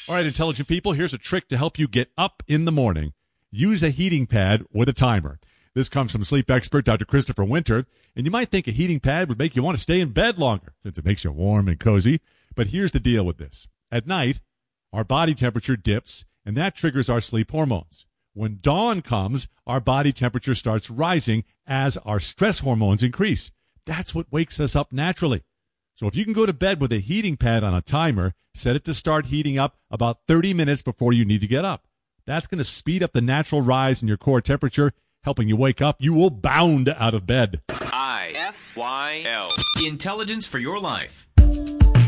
All right, intelligent people, here's a trick to help you get up in the morning. Use a heating pad with a timer. This comes from sleep expert Dr. Christopher Winter, and you might think a heating pad would make you want to stay in bed longer since it makes you warm and cozy. But here's the deal with this. At night, our body temperature dips, and that triggers our sleep hormones. When dawn comes, our body temperature starts rising as our stress hormones increase. That's what wakes us up naturally. So if you can go to bed with a heating pad on a timer, set it to start heating up about 30 minutes before you need to get up. That's going to speed up the natural rise in your core temperature, helping you wake up. You will bound out of bed. IFYL. Intelligence for your life.